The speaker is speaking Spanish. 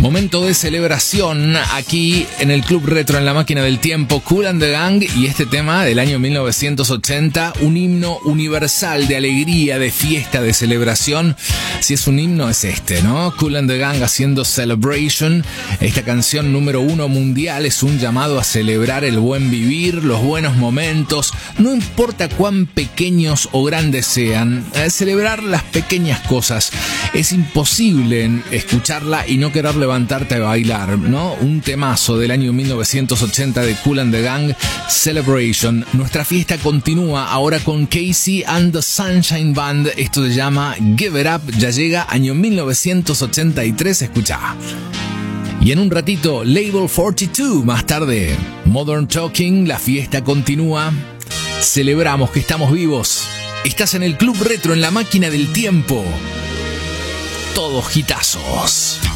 Momento de celebración aquí en el Club Retro en la Máquina del Tiempo, Kool and the Gang, y este tema del año 1980, un himno universal de alegría, de fiesta, de celebración. Si es un himno es este, ¿no? Kool and the Gang haciendo Celebration. Esta canción número 1 mundial es un llamado a celebrar el buen vivir, los buenos momentos, no importa cuán pequeños o grandes sean, celebrar las pequeñas cosas. Es imposible escucharla y no querer levantarte a bailar, ¿no? Un temazo del año 1980 de Kool and the Gang, Celebration. Nuestra fiesta continúa ahora con Casey and the Sunshine Band. Esto se llama Give It Up. Ya llega año 1983, escucha. Y en un ratito, Label 42. Más tarde, Modern Talking. La fiesta continúa. Celebramos que estamos vivos. Estás en el Club Retro en la Máquina del Tiempo. Todos hitazos.